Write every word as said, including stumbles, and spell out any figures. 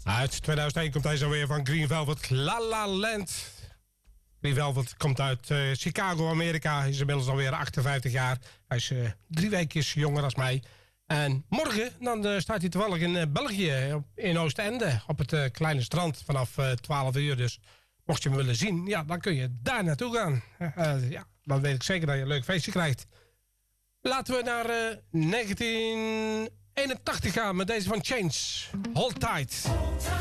Uit tweeduizend één komt hij zo weer van Green Velvet, La La Land. Green Velvet komt uit uh, Chicago, Amerika. Hij is inmiddels alweer achtenvijftig jaar. Hij is uh, drie weekjes jonger dan mij. En morgen dan, uh, staat hij toevallig in uh, België, in Oostende. Op het uh, kleine strand vanaf uh, twaalf uur. Dus mocht je hem willen zien, ja, dan kun je daar naartoe gaan. Uh, ja, dan weet ik zeker dat je een leuk feestje krijgt. Laten we naar uh, negentien eenentachtig gaan met deze van Change. Hold tight.